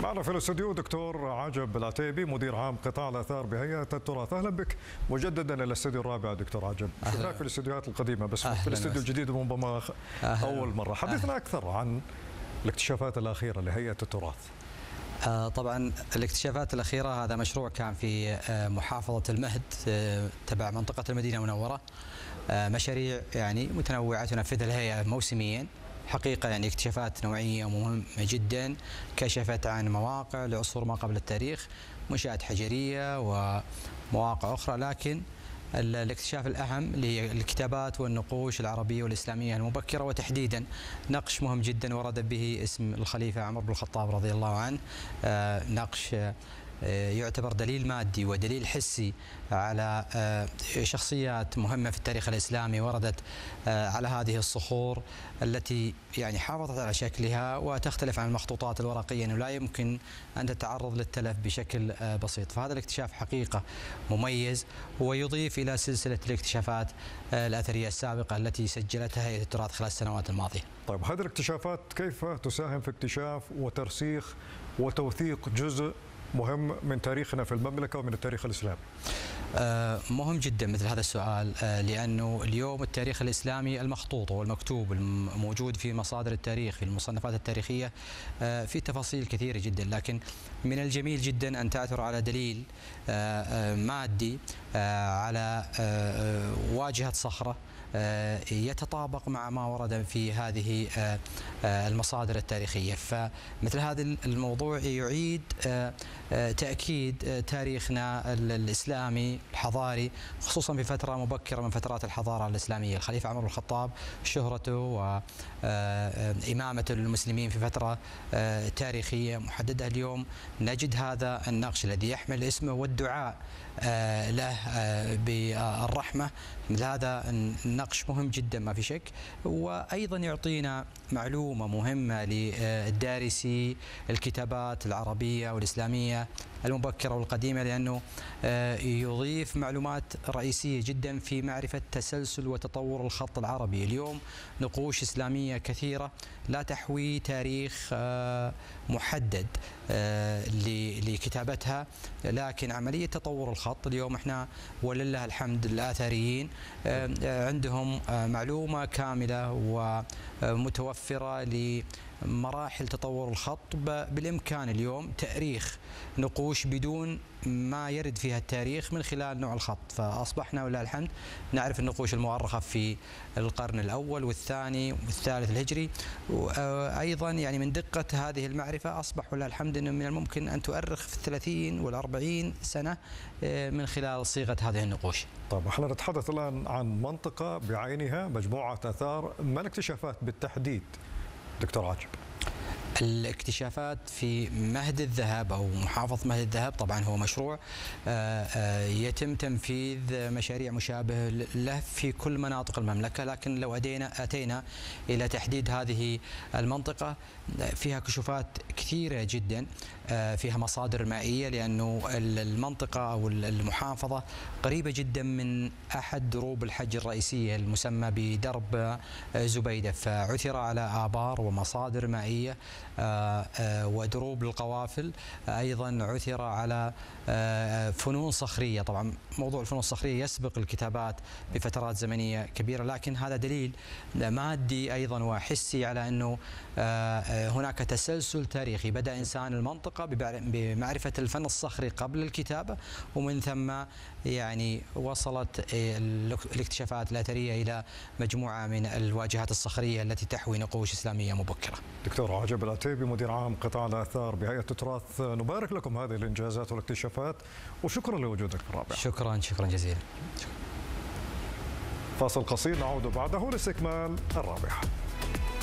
معنا في الاستوديو دكتور عجب العتيبي مدير عام قطاع الآثار بهيئة التراث. أهلا بك مجددا إلى الاستوديو الرابع دكتور عجب. شفناك في الاستوديوهات القديمة بس في الاستوديو الجديد ربما أول مرة. حدثنا أكثر عن الاكتشافات الأخيرة لهيئة التراث. طبعا الاكتشافات الأخيرة هذا مشروع كان في محافظة المهد تبع منطقة المدينة المنورة. مشاريع يعني متنوعة تنفذها الهيئة موسميا. حقيقة يعني اكتشافات نوعية مهمة جدا، كشفت عن مواقع لعصور ما قبل التاريخ، منشآت حجرية ومواقع أخرى، لكن الاكتشاف الأهم للكتابات والنقوش العربية والإسلامية المبكرة، وتحديدا نقش مهم جدا ورد به اسم الخليفة عمر بن الخطاب رضي الله عنه. نقش يعتبر دليل مادي ودليل حسي على شخصيات مهمة في التاريخ الإسلامي وردت على هذه الصخور التي يعني حافظت على شكلها وتختلف عن المخطوطات الورقية، أنه لا يمكن أن تتعرض للتلف بشكل بسيط. فهذا الاكتشاف حقيقة مميز ويضيف إلى سلسلة الاكتشافات الأثرية السابقة التي سجلتها هيئة التراث خلال السنوات الماضية. طيب هذه الاكتشافات كيف تساهم في اكتشاف وترسيخ وتوثيق جزء مهم من تاريخنا في المملكة ومن التاريخ الإسلامي؟ مهم جدا مثل هذا السؤال، لأنه اليوم التاريخ الإسلامي المخطوط والمكتوب الموجود في مصادر التاريخ في المصنفات التاريخية في تفاصيل كثيرة جدا، لكن من الجميل جدا أن تعثر على دليل مادي على واجهة صخرة يتطابق مع ما ورد في هذه المصادر التاريخية. فمثل هذا الموضوع يعيد تأكيد تاريخنا الإسلامي الحضاري، خصوصا في فترة مبكرة من فترات الحضارة الإسلامية. الخليفة عمر بن الخطاب شهرته وإمامة المسلمين في فترة تاريخية محددة. اليوم نجد هذا النقش الذي يحمل اسمه والدعاء له بالرحمة. مثل هذا النقش مهم جدا ما في شك، وأيضا يعطينا معلومة مهمة للدارسي الكتابات العربية والإسلامية المبكرة والقديمة، لأنه يضيف معلومات رئيسية جدا في معرفة تسلسل وتطور الخط العربي. اليوم نقوش إسلامية كثيرة لا تحوي تاريخ محدد لكتابتها، لكن عملية تطور الخط اليوم احنا ولله الحمد الآثاريين عندهم معلومة كاملة ومتوفرة لمراحل تطور الخط. بالإمكان اليوم تأريخ نقوش بدون ما يرد فيها التاريخ من خلال نوع الخط، فأصبحنا ولله الحمد نعرف النقوش المؤرخة في القرن الأول والثاني والثالث الهجري. وأيضا يعني من دقة هذه المعرفة أصبح ولله الحمد أنه من الممكن أن تؤرخ في 30 وال40 سنة من خلال صيغة هذه النقوش. طيب احنا نتحدث الآن عن منطقة بعينها مجموعة آثار، ما الاكتشافات بالتحديد دكتور عجب؟ الاكتشافات في مهد الذهب أو محافظة مهد الذهب طبعا هو مشروع يتم تنفيذ مشاريع مشابهة له في كل مناطق المملكة، لكن لو أتينا إلى تحديد هذه المنطقة فيها كشوفات كثيرة جدا، فيها مصادر مائية، لأنه المنطقة أو المحافظة قريبة جدا من أحد دروب الحج الرئيسية المسمى بدرب زبيدة، فعثر على آبار ومصادر مائية ودروب القوافل. أيضا عثر على فنون صخرية. طبعا موضوع الفنون الصخرية يسبق الكتابات بفترات زمنية كبيرة، لكن هذا دليل مادي أيضا وحسي على أنه هناك تسلسل تاريخي. بدأ إنسان المنطقة بمعرفة الفن الصخري قبل الكتابة، ومن ثم يعني وصلت الاكتشافات الأثرية إلى مجموعة من الواجهات الصخرية التي تحوي نقوش إسلامية مبكرة. دكتور عجب العتيبي مدير عام قطاع الآثار بهيئة التراث، نبارك لكم هذه الإنجازات والاكتشافات وشكرا لوجودك في الرابعة. شكرا جزيلا. فاصل قصير نعود بعده لاستكمال الرابعة.